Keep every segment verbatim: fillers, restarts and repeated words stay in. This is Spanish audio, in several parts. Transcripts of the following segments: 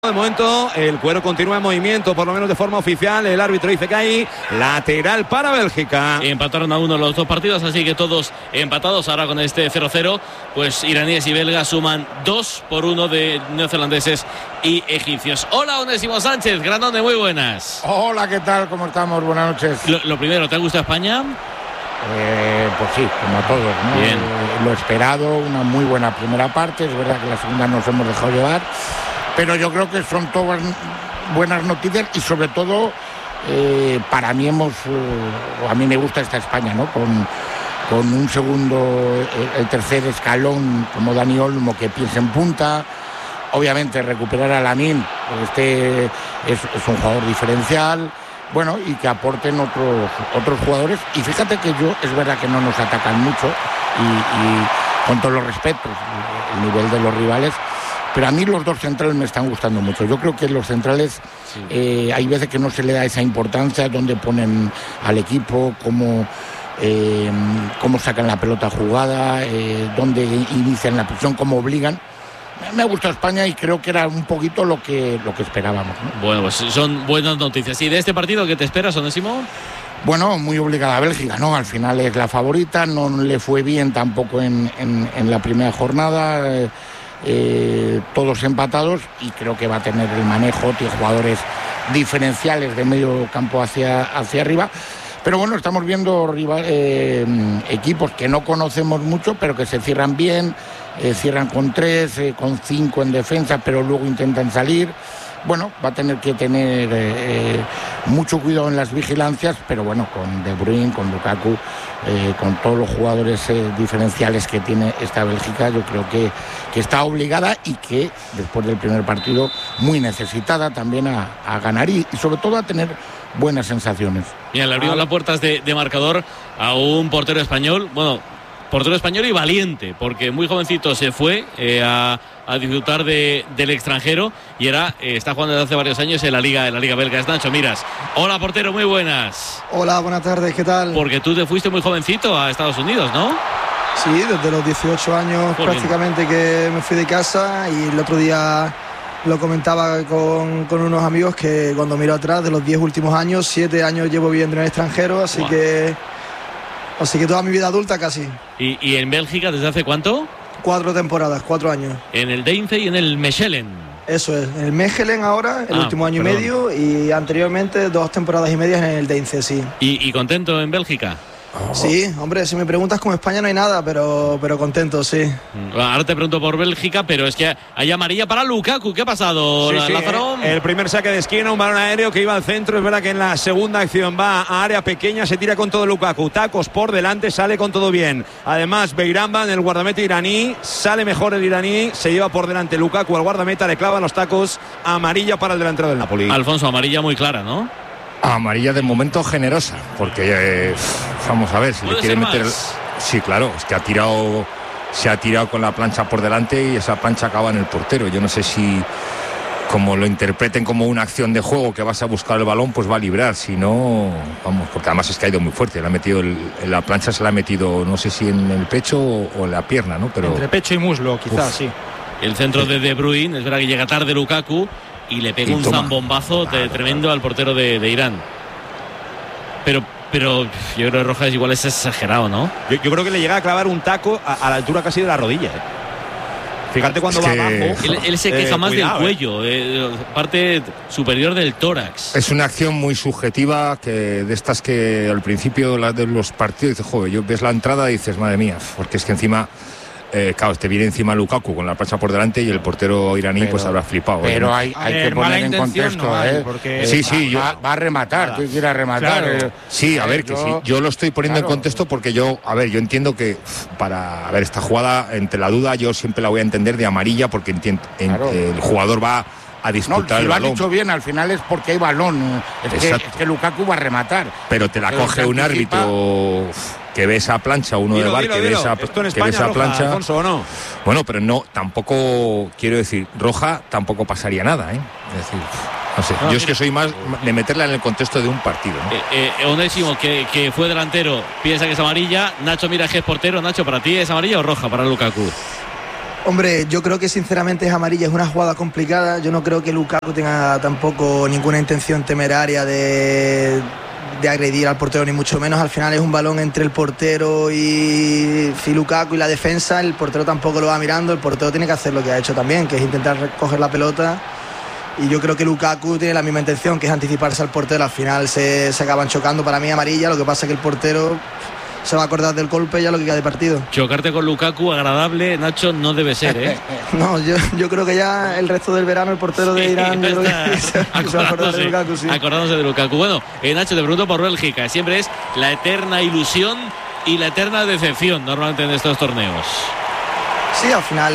De momento el cuero continúa en movimiento, por lo menos de forma oficial. El árbitro dice que hay lateral para Bélgica. Empataron a uno los dos partidos, así que todos empatados. Ahora con este cero cero, pues iraníes y belgas suman dos por uno de neozelandeses y egipcios. Hola, Onésimo Sánchez, Grandone, muy buenas. Hola, ¿qué tal? ¿Cómo estamos? Buenas noches. Lo, lo primero, ¿te gusta España? Eh, pues sí, como a todos, ¿no? Bien. Eh, lo esperado, una muy buena primera parte. Es verdad que la segunda nos hemos dejado llevar, pero yo creo que son todas buenas noticias y sobre todo eh, para mí hemos, eh, a mí me gusta esta España, ¿no? Con, con un segundo, el, el tercer escalón como Dani Olmo que piensa en punta. Obviamente recuperar a Lamine, pues este es, es un jugador diferencial, bueno, y que aporten otros otros jugadores. Y fíjate que yo, es verdad que no nos atacan mucho y, y con todos los respetos, el nivel de los rivales, pero a mí los dos centrales me están gustando mucho. Yo creo que los centrales, sí. eh, hay veces que no se le da esa importancia, donde ponen al equipo, cómo, eh, cómo sacan la pelota jugada, eh, dónde inician la presión, cómo obligan. Me ha gustado España y creo que era un poquito lo que, lo que esperábamos, ¿no? Bueno, pues son buenas noticias. ¿Y de este partido qué te esperas, Onésimo? Bueno, muy obligada a Bélgica, ¿no? Al final es la favorita, no le fue bien tampoco en, en, en la primera jornada. Eh, Eh, todos empatados y creo que va a tener el manejo, tiene jugadores diferenciales de medio campo hacia, hacia arriba, pero bueno, estamos viendo rival, eh, equipos que no conocemos mucho pero que se cierran bien, eh, cierran con tres, eh, con cinco en defensa, pero luego intentan salir. Bueno, va a tener que tener eh, mucho cuidado en las vigilancias, pero bueno, con De Bruyne, con Lukaku, eh, con todos los jugadores eh, diferenciales que tiene esta Bélgica, yo creo que, que está obligada y que después del primer partido muy necesitada también a, a ganar y, y sobre todo a tener buenas sensaciones. Bien, le abrió las puertas de, de marcador a un portero español, bueno, portero español y valiente, porque muy jovencito se fue eh, a, a disfrutar de, del extranjero y era, eh, está jugando desde hace varios años en la liga, en la liga belga. Es Nacho Miras. Hola, portero, muy buenas. Hola, buenas tardes, ¿qué tal? Porque tú te fuiste muy jovencito a Estados Unidos, ¿no? Sí, desde los dieciocho años Joder. prácticamente que me fui de casa, y el otro día lo comentaba con, con unos amigos que cuando miro atrás, de los diez últimos años, siete años llevo viviendo en el extranjero, así wow. que... Así que toda mi vida adulta casi. ¿Y, y en Bélgica desde hace cuánto? Cuatro temporadas, cuatro años. En el Deinze y en el Mechelen. Eso es, en el Mechelen ahora, el ah, último año perdón. y medio, y anteriormente dos temporadas y media en el Deinze, sí. ¿Y, y contento en Bélgica? Oh. Sí, hombre, si me preguntas como España no hay nada, pero, pero contento, sí. Ahora te pregunto por Bélgica, pero es que hay amarilla para Lukaku. ¿Qué ha pasado, sí, sí, Lázaro? Eh, el primer saque de esquina, un balón aéreo que iba al centro. Es verdad que en la segunda acción va a área pequeña, se tira con todo Lukaku, tacos por delante, sale con todo bien. Además, Beiramban, el guardameta iraní, sale mejor el iraní, se lleva por delante Lukaku al guardameta, le clava los tacos, amarilla para el delantero del Napoli. Alfonso, amarilla muy clara, ¿no? Amarilla de momento generosa, porque eh, vamos a ver si le quiere meter. Sí, claro, es que ha tirado, se ha tirado con la plancha por delante y esa plancha acaba en el portero. Yo no sé si, como lo interpreten como una acción de juego que vas a buscar el balón, pues va a librar. Si no, vamos, porque además es que ha ido muy fuerte. Le ha metido el, la plancha se la ha metido, no sé si en el pecho o, o en la pierna, ¿no? Pero entre pecho y muslo, quizás, uf. sí. El centro de De Bruyne, es verdad que llega tarde Lukaku y le pega y un toma. zambombazo de, tremendo al portero de, de Irán. Pero, pero yo creo que Rojas igual es exagerado, ¿no? Yo, yo creo que le llega a clavar un taco a, a la altura casi de la rodilla, ¿eh? Fíjate cuando es va que... abajo. Él, él se queja eh, más cuidado, del cuello, eh. Eh, parte superior del tórax. Es una acción muy subjetiva, que de estas que al principio de los partidos dices, joder, yo ves la entrada y dices, madre mía, porque es que encima... Eh, claro, te viene encima Lukaku con la plancha por delante y el portero iraní pero, pues habrá flipado. Pero ¿no? hay, hay ver, que poner en contexto, no hay, ¿eh? Porque sí, sí, va, yo, va, va a rematar, tú quieres rematar. Claro. Eh, sí, a ver, que yo, sí, yo lo estoy poniendo claro. en contexto porque yo, a ver, yo entiendo que para, a ver, esta jugada, entre la duda, yo siempre la voy a entender de amarilla porque entiendo, claro. en, el jugador va a disputar no, si el lo balón. han dicho bien, al final es porque hay balón. Es, que, es que Lukaku va a rematar. Pero te la pero coge un anticipa... árbitro que ve esa plancha, uno dilo, de bar dilo, que dilo. ve esa, Esto en que España, ve esa roja, plancha. Alfonso, ¿o no? Bueno, pero no, tampoco quiero decir, roja tampoco pasaría nada, ¿eh? Es decir, no sé, no, yo es que soy más de meterla en el contexto de un partido, ¿no? Eh, eh, Onésimo, que, que fue delantero, piensa que es amarilla. Nacho Miras, que es portero. Nacho, ¿para ti es amarilla o roja para Lukaku? Hombre, yo creo que sinceramente es amarilla, es una jugada complicada. Yo no creo que Lukaku tenga tampoco ninguna intención temeraria de, de agredir al portero, ni mucho menos. Al final es un balón entre el portero y, y Lukaku y la defensa. El portero tampoco lo va mirando, el portero tiene que hacer lo que ha hecho también, que es intentar recoger la pelota. Y yo creo que Lukaku tiene la misma intención, que es anticiparse al portero. Al final se, se acaban chocando. Para mí amarilla, lo que pasa es que el portero se va a acordar del golpe ya lo que queda de partido. Chocarte con Lukaku, agradable, Nacho, no debe ser, ¿eh? No, yo, yo creo que ya el resto del verano el portero de Irán sí, yo creo que se, se va a acordar de Lukaku, sí. Acordándose de Lukaku. Bueno, eh, Nacho, te pregunto por Bélgica. Siempre es la eterna ilusión y la eterna decepción normalmente en estos torneos. Sí, al final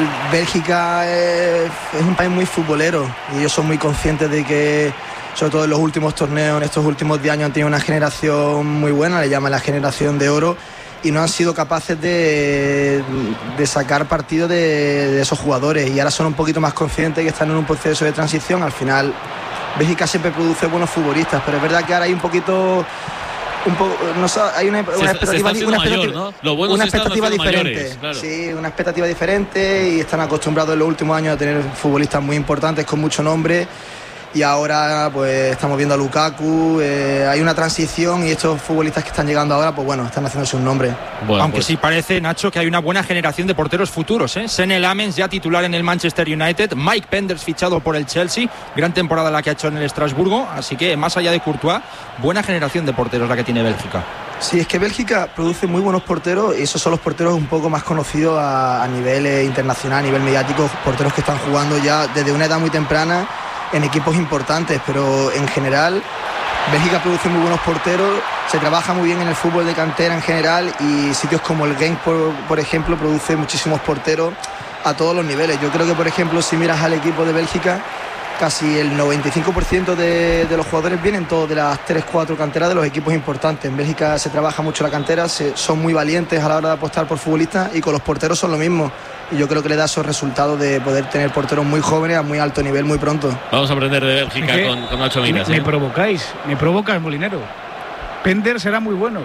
Bélgica es, es un país muy futbolero y ellos son muy conscientes de que, sobre todo en los últimos torneos, en estos últimos diez años han tenido una generación muy buena, le llaman la generación de oro, y no han sido capaces de, de sacar partido de, de esos jugadores, y ahora son un poquito más conscientes que están en un proceso de transición. Al final Bélgica siempre produce buenos futbolistas, pero es verdad que ahora hay un poquito... Un poco, no sé, hay una, una expectativa, se una mayor, expectativa, ¿no? Lo bueno una es que expectativa diferente, mayores, claro. Sí, una expectativa diferente, y están acostumbrados en los últimos años a tener futbolistas muy importantes con mucho nombre, y ahora pues estamos viendo a Lukaku, eh, hay una transición, y estos futbolistas que están llegando ahora, pues bueno, están haciéndose un nombre. Bueno, aunque pues... sí parece, Nacho, que hay una buena generación de porteros futuros, ¿eh? Senne Lammens ya titular en el Manchester United, Mike Penders fichado por el Chelsea, gran temporada la que ha hecho en el Estrasburgo, así que más allá de Courtois, buena generación de porteros la que tiene Bélgica. Sí, es que Bélgica produce muy buenos porteros, y esos son los porteros un poco más conocidos a, a nivel eh, internacional, a nivel mediático, porteros que están jugando ya desde una edad muy temprana en equipos importantes, pero en general Bélgica produce muy buenos porteros, se trabaja muy bien en el fútbol de cantera en general, y sitios como el Genk, por, por ejemplo, produce muchísimos porteros a todos los niveles. Yo creo que, por ejemplo, si miras al equipo de Bélgica, casi el noventa y cinco por ciento de, de los jugadores vienen todos de las tres cuatro canteras de los equipos importantes. En Bélgica se trabaja mucho la cantera, se, son muy valientes a la hora de apostar por futbolistas, y con los porteros son lo mismo. Y yo creo que le da esos resultados de poder tener porteros muy jóvenes a muy alto nivel muy pronto. Vamos a aprender de Bélgica es que con, con Nacho Minas. Me, ¿eh? me provocáis, me provocas, Molinero. Pender será muy bueno.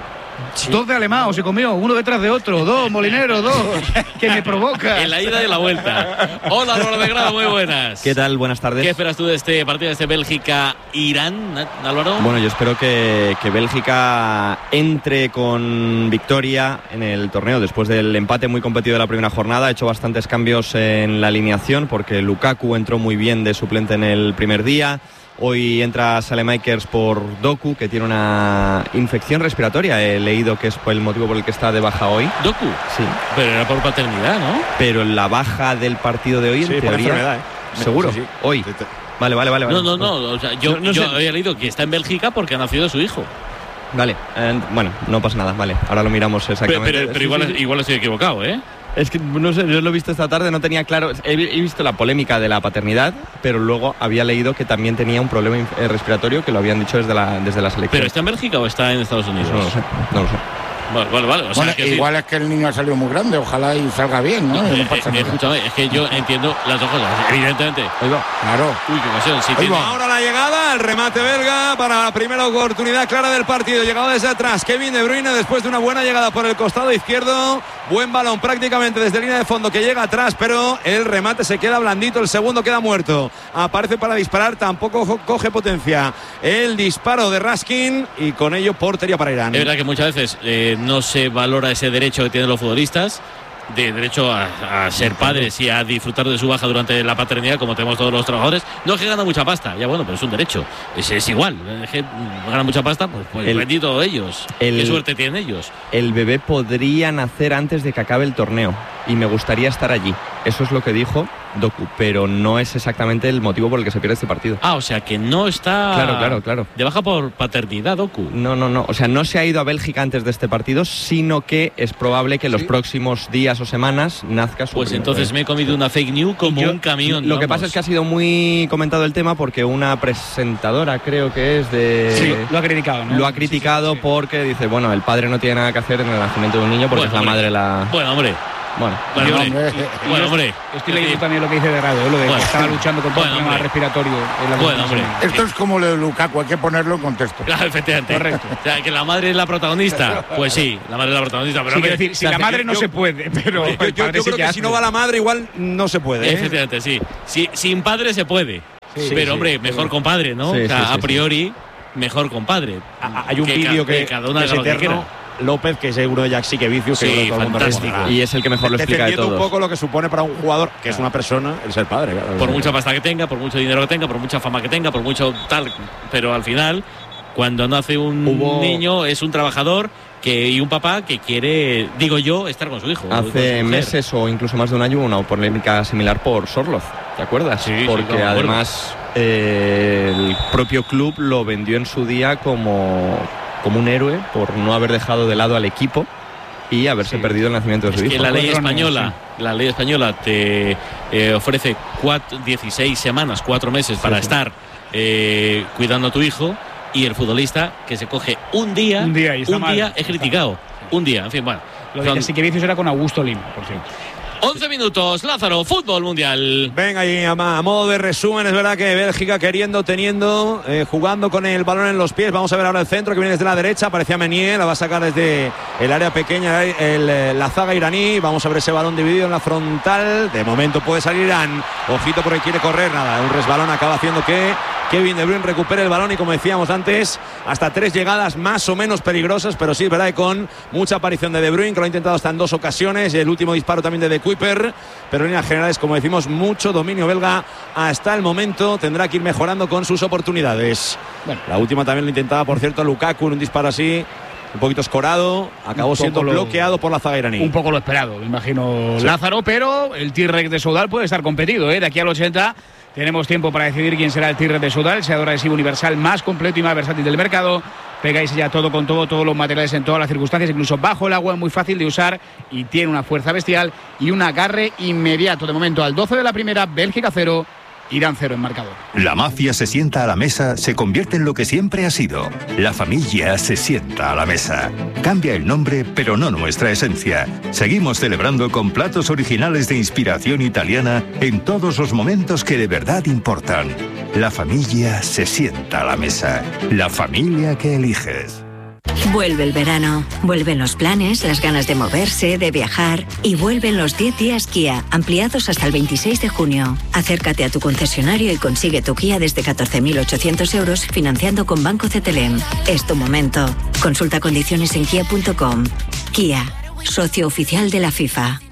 Sí. Dos de Alemão se comió, uno detrás de otro, dos, Molinero, dos, que me provoca. En la ida y en la vuelta. Hola, Álvaro de Grado, muy buenas. ¿Qué tal? Buenas tardes. ¿Qué esperas tú de este partido, de este Bélgica-Irán, Álvaro? Bueno, yo espero que, que Bélgica entre con victoria en el torneo después del empate muy competido de la primera jornada. Ha hecho bastantes cambios en la alineación porque Lukaku entró muy bien de suplente en el primer día. Hoy entra Saelemaekers por Doku, que tiene una infección respiratoria. He leído que es el motivo por el que está de baja hoy. ¿Doku? Sí. Pero era por paternidad, ¿no? Pero la baja del partido de hoy, sí, en por teoría... enfermedad, ¿eh? ¿Seguro? Sí, sí. Hoy. Vale, vale, vale. No, no, no. O sea, yo, no, no yo sé. había leído que está en Bélgica porque ha nacido su hijo. Vale, eh, bueno, no pasa nada, vale. Ahora lo miramos exactamente. Pero, pero, pero sí, igual, sí, sí. igual estoy equivocado, ¿eh? Es que, no sé, yo lo he visto esta tarde, no tenía claro. He, he visto la polémica de la paternidad, pero luego había leído que también tenía un problema eh, respiratorio, que lo habían dicho desde la, desde la selección. ¿Pero está en Bélgica o está en Estados Unidos? No lo sé, no lo sé. Vale, vale, vale. O sea, Bueno, es que igual sí. es que el niño ha salido muy grande, ojalá y salga bien, ¿no? Eh, No pasa eh, nada. escúchame, es que yo entiendo las dos cosas, evidentemente. Ahí va. Claro. Uy, qué ocasión. Si Ahí tiene... va. Ahora la llegada, el remate belga para la primera oportunidad clara del partido. Llegado desde atrás, Kevin De Bruyne, después de una buena llegada por el costado izquierdo. Buen balón prácticamente desde línea de fondo que llega atrás, pero el remate se queda blandito, el segundo queda muerto. Aparece para disparar, tampoco coge potencia el disparo de Raskin, y con ello portería para Irán. Es verdad que muchas veces eh, no se valora ese derecho que tienen los futbolistas, de derecho a, a ser padres y a disfrutar de su baja durante la paternidad, como tenemos todos los trabajadores. No es que gana mucha pasta, ya bueno, pero es un derecho. Es, es igual, es que ganan mucha pasta, pues, pues El- bendito ellos. el- Qué suerte tienen ellos. El bebé podría nacer antes de que acabe el torneo y me gustaría estar allí. Eso es lo que dijo Doku, pero no es exactamente el motivo por el que se pierde este partido. Ah, o sea que no está Claro, claro, claro. de baja por paternidad, Doku. No, no, no. O sea, no se ha ido a Bélgica antes de este partido, sino que es probable que en los próximos días o semanas nazca su Pues primer entonces bebé. me he comido una fake news como Yo- un camión. Lo que vamos. pasa es que ha sido muy comentado el tema porque una presentadora, creo que es de... Sí, lo ha criticado, ¿no? Lo ha criticado Sí, sí, sí. porque dice, bueno, el padre no tiene nada que hacer en el nacimiento de un niño porque Bueno, es la hombre. madre la... Bueno, hombre, Bueno, bueno, Yo- hombre. y- Bueno, yo hombre. Estoy leyendo también lo que dice de Radio, lo de Bueno. que estaba luchando contra Bueno, un problema hombre. respiratorio en la Bueno, última hombre. semana. Esto es como lo de Lukaku, hay que ponerlo en contexto. Claro, efectivamente. Correcto. O sea, que la madre es la protagonista. Pues sí, la madre es la protagonista. Pero Sí, hombre, quiero decir, si o sea, la madre no yo- se puede, pero Yo, el yo- padre yo sí creo que hace. si no va la madre, igual no se puede. ¿eh? Efectivamente, sí. Si, sin padre se puede. Sí, pero, sí, hombre, sí. mejor con padre, ¿no? Sí, o sea, sí, sí, a priori, mejor con padre. A- Hay un Que vídeo ca- que, cada una que es haga lo que eterno. quiera. López, que es seguro de Jack sí que vicio, que Sí, creo que todo el mundo fantástico. recordará. y es el que mejor lo explica de Defendiendo un todos. poco lo que supone para un jugador que es una persona el ser padre. Claro. Por mucha pasta que tenga, por mucho dinero que tenga, por mucha fama que tenga, por mucho tal. Pero al final, cuando nace un Hubo- niño, es un trabajador que, y un papá que quiere, digo yo, estar con su hijo. con su Hace mujer. meses o incluso más de un año hubo una polémica similar por Sorloz, ¿te acuerdas? Sí, sí, Porque claro, me acuerdo. además eh, el propio club lo vendió en su día como, como un héroe por no haber dejado de lado al equipo y haberse Sí. perdido el nacimiento de Es su que hijo. la ley Cuatro años, española, la ley española te eh, ofrece cuatro, dieciséis semanas, cuatro meses para sí. estar eh, cuidando a tu hijo, y el futbolista que se coge un día, Un día y está un mal. día Está es criticado. Un día, en fin, bueno. Lo de Son que sí que vicios era con Augusto Lima, por cierto. once minutos, Lázaro, fútbol mundial. Venga, y a, a modo de resumen, es verdad que Bélgica queriendo, teniendo, eh, jugando con el balón en los pies. Vamos a ver ahora el centro que viene desde la derecha. Parecía Meunier, la va a sacar desde el área pequeña el, el, la zaga iraní. Vamos a ver ese balón dividido en la frontal. De momento puede salir Irán. Ojito porque quiere correr. Nada, un resbalón acaba haciendo que Kevin De Bruyne recupere el balón y, como decíamos antes, hasta tres llegadas más o menos peligrosas, pero sí, es verdad que con mucha aparición de De Bruyne, que lo ha intentado hasta en dos ocasiones. El último disparo también de De Kuiper. Pero en líneas generales, como decimos, mucho dominio belga hasta el momento. Tendrá que ir mejorando con sus oportunidades. Bueno. La última también lo intentaba, por cierto, Lukaku en un disparo así, un poquito escorado. Acabó Un poco siendo lo- bloqueado por la zaga iraní. Un poco lo esperado, me imagino, Sí. Lázaro, pero el T-Rex de Soudal puede estar competido, ¿eh? De aquí al ochenta tenemos tiempo para decidir quién será el T-Rex de Soudal, el seador adhesivo universal más completo y más versátil del mercado. Pegáis ya todo con todo, todos los materiales en todas las circunstancias, incluso bajo el agua, es muy fácil de usar y tiene una fuerza bestial y un agarre inmediato. De momento, al doce de la primera, Bélgica cero, Irán cero en marcador. La mafia se sienta a la mesa, se convierte en lo que siempre ha sido. La familia se sienta a la mesa. Cambia el nombre, pero no nuestra esencia. Seguimos celebrando con platos originales de inspiración italiana en todos los momentos que de verdad importan. La familia se sienta a la mesa. La familia que eliges. Vuelve el verano, vuelven los planes, las ganas de moverse, de viajar y vuelven los diez días Kia, ampliados hasta el veintiséis de junio. Acércate a tu concesionario y consigue tu Kia desde catorce mil ochocientos euros financiando con Banco C T L M. Es tu momento. Consulta condiciones en kia punto com. Kia, socio oficial de la FIFA.